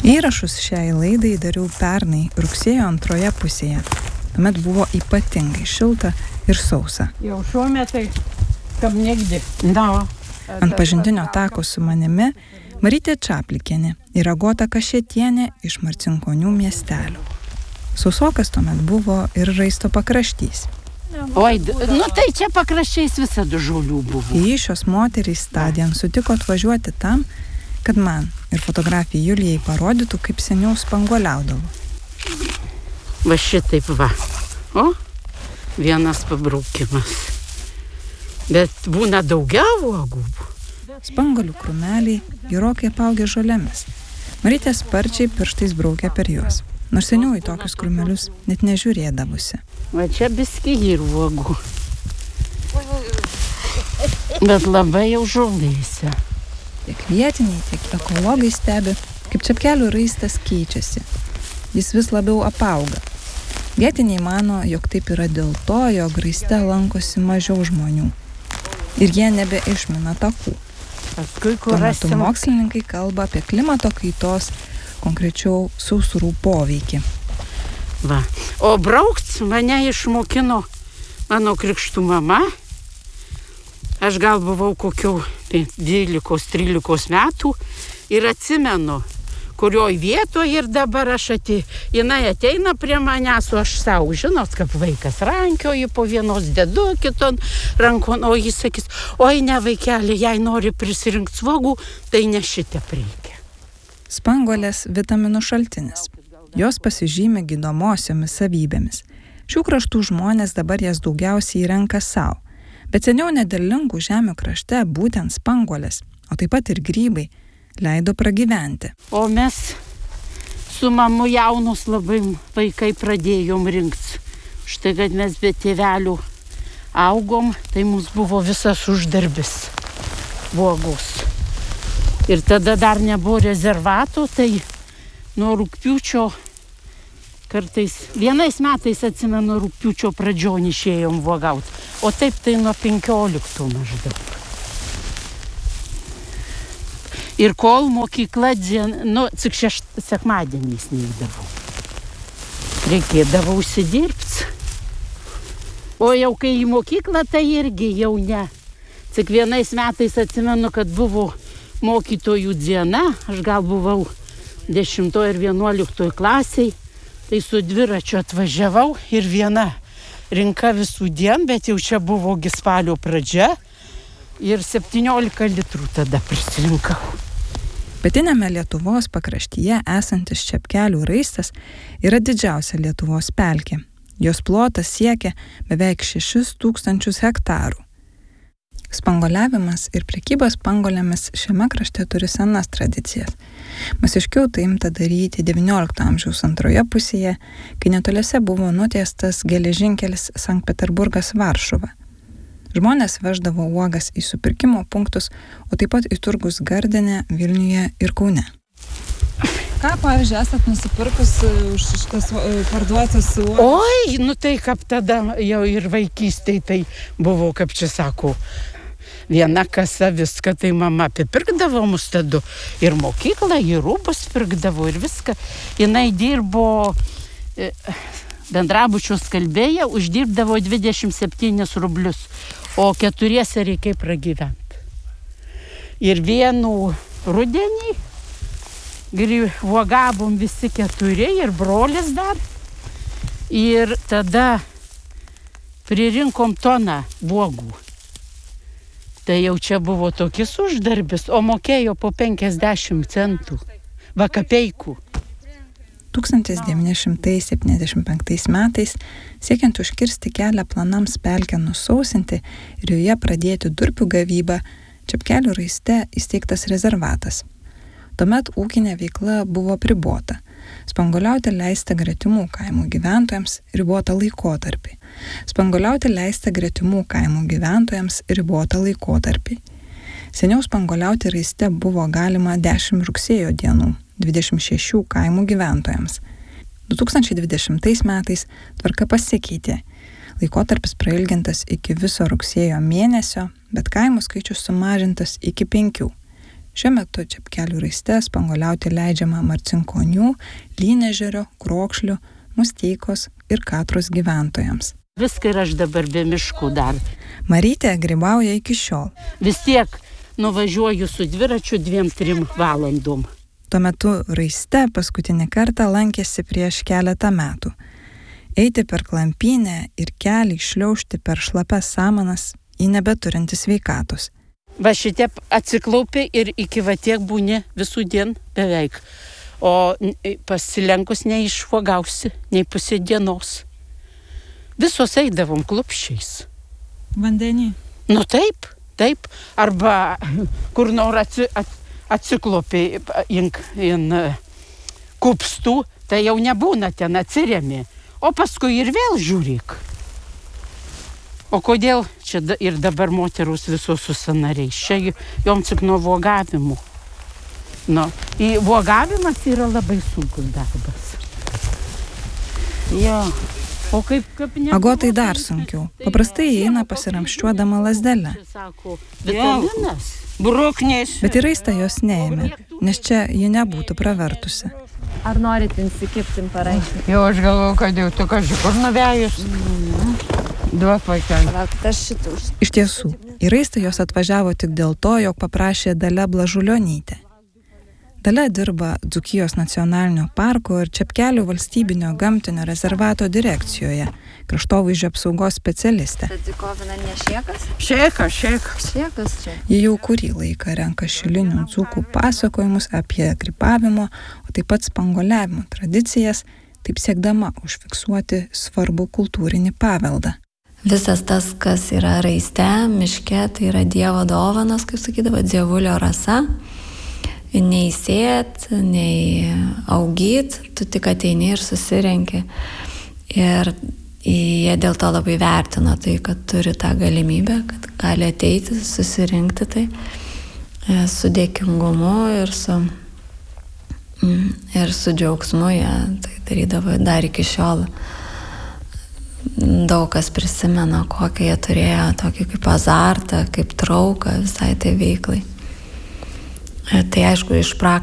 Įrašus šiai laidai dariau pernai rugsėjo 2 pusėje. Tuomet buvo ypatingai šilta ir sausa. Jau šiuo metai, kam negdi. Ant pažintinio tako su manimi Marytė Čaplikienė ir Agota Kašėtienė iš Marcinkonių miestelio. Sausokas tuomet buvo ir Raisto pakraštys. Oi, tai čia pakraščiais visada žolių buvo. Į šios moterys tądien sutiko atvažiuoti tam, kad man ir fotografijai Julijai parodytų, kaip seniau spanguoliaudavo. Va šitaip va. O, vienas pabraukimas. Bet būna daugiau uogų. Spanguolių krūmeliai gerokai apaugę žolėmis. Marytė sparčiai pirštais braukė per juos. Nors seniau į tokius krūmelius net nežiūrėdavusi. Va čia biski ir uogų. Bet labai jau žolėse. Tiek vietiniai, tiek ekologai stebi, kaip čepkelių raistas keičiasi. Jis vis labiau apauga. Vietiniai mano, jog taip yra dėl to, jog raiste lankosi mažiau žmonių. Ir jie nebeišmina takų. Tuo metu mokslininkai kalba apie klimato kaitos, konkrečiau sausrų poveikį. Va. O braukt mane išmokino mano krikštų mama. Aš gal buvau kokių 12-13 metų ir atsimenu, kurioj vietoje ir dabar jinai ateina prie manęs, o aš savo, žinot, kaip vaikas rankioju po vienos dedu kiton rankon, o jis sakys, oi ne vaikeli, jei nori prisirinkti svogų, tai ne šitep reikia. Spanguolės vitaminų šaltinis. Jos pasižymi gydomosiomis savybėmis. Šių kraštų žmonės dabar jas daugiausiai renka savo. Bet seniau nederlingų žemių krašte būtent spanguolės, o taip pat ir grybai, leido pragyventi. O mes su mamu jaunus labai vaikai pradėjom rinkti. Štai, kad mes be tėvelių augom, tai mums buvo visas uždarbis uogos. Ir tada dar nebuvo rezervato, tai nuo rugpjūčio kartais, vienais metais atsimenu, rugpjūčio pradžion išėjom uogauti. O taip tai nuo 15 maždaug. Ir kol mokykla, tik sekmadieniais neįdavau. Reikėdavo užsidirbti. O jau kai į mokyklą, tai irgi jau ne. Tik vienais metais atsimenu, kad buvo mokytojų diena. Aš gal buvau 10 ir 11 klasiai. Tai su dviračiu atvažiavau ir viena rinka visų dien, bet jau čia buvo spalio pradžia. Ir 17 litrų tada prisirinkau. Pietiniame Lietuvos pakraštyje esantis čepkelių raistas yra didžiausia Lietuvos pelkė. Jos plotas siekia beveik 6000 hektarų. Spanguoliavimas ir prekyba spanguolėmis šiame krašte turi senas tradicijas. Masiškiau tai imta daryti XIX amžiaus antroje pusėje, kai netoliese buvo nutiestas geležinkelis Sankt Peterburgas-Varšuva. Žmonės veždavo uogas į supirkimo punktus, o taip pat į turgus Gardine, Vilniuje ir Kaune. Ką, pavyzdžiui, esat nusipirkus už šitas parduotas uogas? Oi, tai kaip tada jau ir vaikystėj tai buvo, kaip čia sako, viena kasa viską, tai mama apipirkdavo mus tada ir mokyklą, ir rūbus pirkdavo ir viską. Jinai dirbo bendrabučio skalbėja, uždirbdavo 27 rublius, o 4 reikia pragyventi. Ir vienų rudenį uogavom visi 4 ir brolis dar. Ir tada pririnkom toną uogų. Tai jau čia buvo tokis uždarbis, o mokėjo po 50 centų, va kapeikų. 1975 metais, siekiant užkirsti kelią planams pelkę nusausinti ir joje pradėti durpių gavybą, Čepkelių raiste įsteigtas rezervatas. Tuomet ūkinė veikla buvo apribota. Spanguoliauti leista gretimų kaimų gyventojams ribotą laikotarpį. Seniau spanguoliauti raiste buvo galima 10 rugsėjo dienų 26 kaimų gyventojams. 2020 metais tvarka pasikeitė. Laikotarpis prailgintas iki viso rugsėjo mėnesio, bet kaimų skaičius sumažintas iki 5. Šiuo metu Čepkelių raiste spanguoliauti leidžiama Marcinkonių, Lynežerio, Krokšlių, Musteikos ir Katros gyventojams. Viską ir aš dabar be miškų dar. Marytė grybauja iki šiol. Vis tiek nuvažiuoju su dviračiu 2-3 valandom. Tuo metu raiste paskutinį kartą lankėsi prieš keletą metų. Eiti per klampynę ir kelią šliaužti per šlapias samanas į nebeturinti sveikatos. Va šitie atsiklaupė ir iki va tiek būni visų dien beveik. O pasilenkus neišvogausi, nei pusė dienos. Visos eidavom klupščiais. Vandenį. Nu taip. Arba kur nors atsiklopė in kupstų, tai jau nebūna ten atsiremi. O paskui ir vėl žiūrėk. O kodėl čia ir dabar moterus visos su sąnariais? Čia joms tik nuo vogavimų. Vogavimas yra labai sunkus darbas. Jo. O kaip Agotai dar sunkiau. Paprastai eina pasiramščiuodama lazdelę. Vitaminas. Bruknės. Bet į raistą jos neėmė, nes čia ji nebūtų pravertusi. Ar norit insikipti paraiškį? Jo, aš galvoju, kad jau tu kažkur nuvėjus. Duok vaikelį. Laukit, aš šitų. Iš tiesų, į raistą jos atvažiavo tik dėl to, jog paprašė Dalia Blažulionytė. Dalia dirba Dzūkijos nacionalinio parko ir Čepkelių valstybinio gamtinio rezervato direkcijoje, kraštovaizdžio apsaugos specialistė. Tadzikovina ne šiekas? Šiekas. Šiekas čia. Ji jau kurį laiką renka šilinių dzūkų pasakojimus apie grybavimo, o taip pat spanguoliavimo tradicijas, taip siekdama užfiksuoti svarbų kultūrinį paveldą. Visas tas, kas yra raiste, miške, tai yra Dievo dovanos, kaip sakydavo, dievulio rasa. Nei sėt, nei augyt, tu tik ateini ir susirenki. Ir jie dėl to labai vertino tai, kad turi tą galimybę, kad gali ateiti, susirinkti tai su dėkingumu ir su džiaugsmu. Jie tai darydavo dar iki šiol. Daug kas prisimena, kokią jie turėjo, tokį kaip azartą, kaip trauką visai tai veiklai. Tai aišku, iš